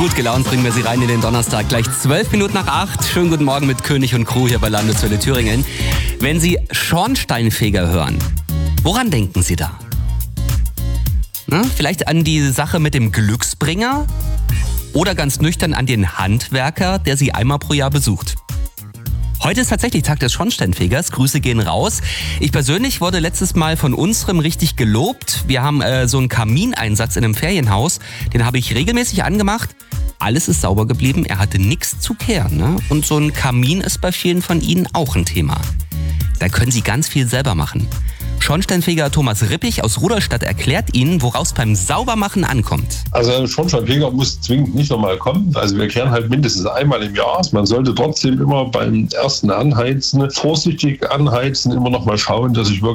Gut gelaunt bringen wir Sie rein in den Donnerstag. Gleich 12 Minuten nach 8. Schönen guten Morgen mit König und Crew hier bei Landeswelle Thüringen. Wenn Sie Schornsteinfeger hören, woran denken Sie da? Na, vielleicht an die Sache mit dem Glücksbringer? Oder ganz nüchtern an den Handwerker, der Sie einmal pro Jahr besucht? Heute ist tatsächlich Tag des Schornsteinfegers. Grüße gehen raus. Ich persönlich wurde letztes Mal von unserem richtig gelobt. Wir haben so einen Kamineinsatz in einem Ferienhaus. Den habe ich regelmäßig angemacht. Alles ist sauber geblieben. Er hatte nichts zu kehren. Ne? Und so ein Kamin ist bei vielen von Ihnen auch ein Thema. Da können Sie ganz viel selber machen. Schornsteinfeger Thomas Rippich aus Rudolstadt erklärt Ihnen, woraus beim Saubermachen ankommt. Also ein Schornsteinfeger muss zwingend nicht nochmal kommen. Also wir kehren halt mindestens einmal im Jahr. Man sollte trotzdem immer beim ersten Anheizen vorsichtig anheizen, immer nochmal schauen, dass ich wirklich